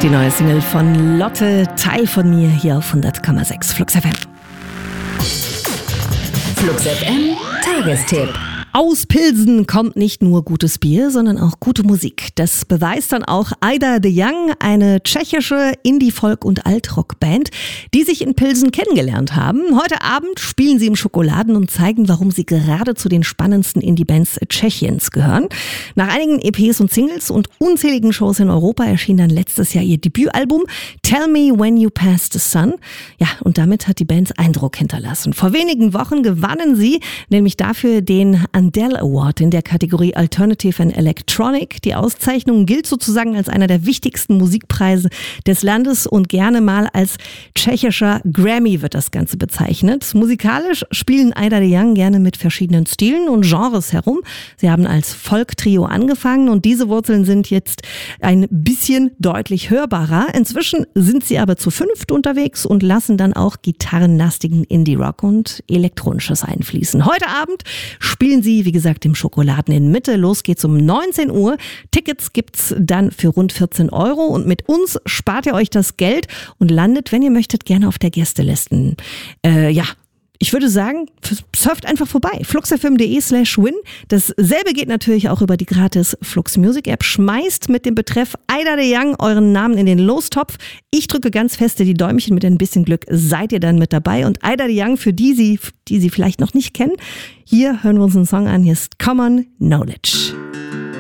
Die neue Single von Lotte, Teil von mir, hier auf 100,6 Flux FM. Flux FM Tagestipp. Aus Pilsen kommt nicht nur gutes Bier, sondern auch gute Musik. Das beweist dann auch Ida de Young, eine tschechische Indie-Folk- und Alt-Rock-Band, die sich in Pilsen kennengelernt haben. Heute Abend spielen sie im Schokoladen und zeigen, warum sie gerade zu den spannendsten Indie-Bands Tschechiens gehören. Nach einigen EPs und Singles und unzähligen Shows in Europa erschien dann letztes Jahr ihr Debütalbum Tell Me When You Pass the Sun. Ja, und damit hat die Band Eindruck hinterlassen. Vor wenigen Wochen gewannen sie nämlich dafür den Andel Award in der Kategorie Alternative and Electronic. Die Auszeichnung gilt sozusagen als einer der wichtigsten Musikpreise des Landes und gerne mal als tschechischer Grammy wird das Ganze bezeichnet. Musikalisch spielen Ida de Young gerne mit verschiedenen Stilen und Genres herum. Sie haben als Folk-Trio angefangen und diese Wurzeln sind jetzt ein bisschen deutlich hörbarer. Inzwischen sind sie aber zu fünft unterwegs und lassen dann auch gitarrenlastigen Indie-Rock und Elektronisches einfließen. Heute Abend spielen sie, wie gesagt, im Schokoladen in Mitte. Los geht's um 19 Uhr. Tickets gibt's dann für rund 14 € und mit uns spart ihr euch das Geld und landet, wenn ihr möchtet, gerne auf der Gästeliste. Ich würde sagen, surft einfach vorbei. fluxfm.de/win. Dasselbe geht natürlich auch über die gratis Flux Music App. Schmeißt mit dem Betreff Ida de Young euren Namen in den Lostopf. Ich drücke ganz feste die Däumchen. Mit ein bisschen Glück seid ihr dann mit dabei. Und Ida de Young, für die Sie vielleicht noch nicht kennen, hier hören wir uns einen Song an. Hier ist Common Knowledge.